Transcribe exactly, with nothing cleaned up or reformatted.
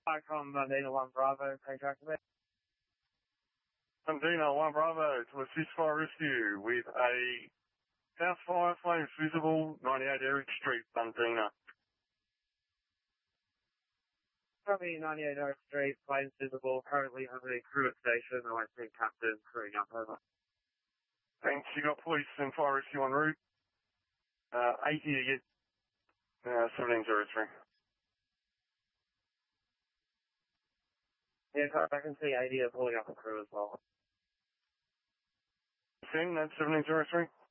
Icon Mandina one Bravo, contract event. Mandina one Bravo to assist fire rescue with a house fire, flames visible, ninety-eight Eric Street, Mandina. Copy ninety-eight Eric Street, flames visible, currently having a crew at station, I won't see captain crewing up, over. Thanks, you got police and fire rescue en route. Uh, eighty to get, uh, seventeen zero three. Yeah, I can see eighty are pulling up a crew as well. Same, that's seventeen zero three.